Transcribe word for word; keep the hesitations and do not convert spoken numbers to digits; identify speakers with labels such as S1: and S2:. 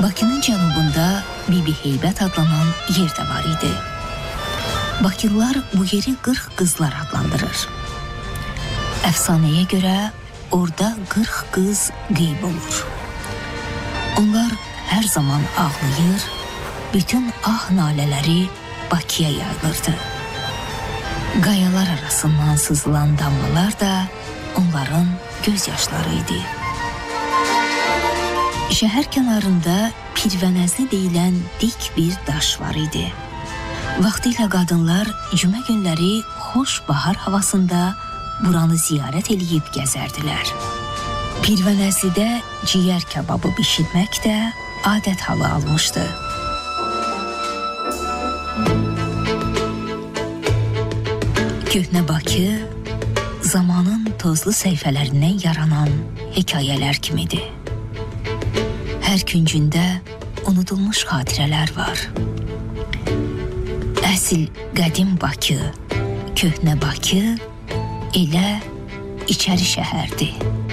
S1: Bakının cənubunda Bibi Heybət adlanan yer də var idi. Bakılılar bu yeri qırx qızlar adlandırır. Əfsanəyə görə orada qırx qız qeyb olur. Onlar hər zaman ağlayır, bütün ah nalələri Bakıya yayılırdı. Qayalar arasından sızılan damlalar da onların göz yaşları idi. Şəhər kənarında Pirvənəzli deyilən dik bir daş var idi. Vaxtilə qadınlar cümə günləri xoş bahar havasında buranı ziyarət eləyib gəzərdilər. Pirvənəzlidə ciyər kababı bişirmək də adət halı almışdı. Köhnə Bakı zamanın tozlu səhifələrindən yaranan hekayələr kimidir. Hər küncündə unudulmuş xatirələr var. Əsl qədim Bakı, köhnə Bakı elə içəri şəhərdir.